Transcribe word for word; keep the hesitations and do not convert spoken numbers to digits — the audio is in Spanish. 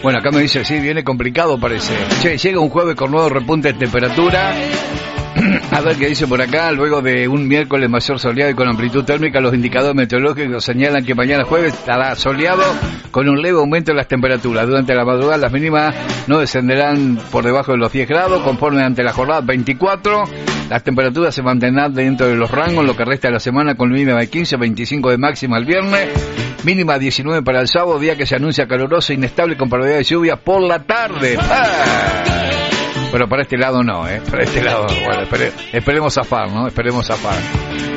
Bueno, acá me dice, sí, viene complicado parece. Che, llega un jueves con nuevo repunte de temperatura. A ver qué dice por acá. Luego de un miércoles mayor soleado y con amplitud térmica, los indicadores meteorológicos señalan que mañana jueves estará soleado con un leve aumento en las temperaturas. Durante la madrugada las mínimas no descenderán por debajo de los diez grados, conforme ante la jornada veinticuatro. Las temperaturas se mantendrán dentro de los rangos lo que resta de la semana, con mínima de quince, veinticinco de máxima el viernes, mínima diecinueve para el sábado, día que se anuncia caluroso e inestable con probabilidad de lluvia por la tarde. ¡Ah! Pero para este lado no, ¿eh? Para este lado, bueno, espere, esperemos zafar, ¿no? Esperemos zafar.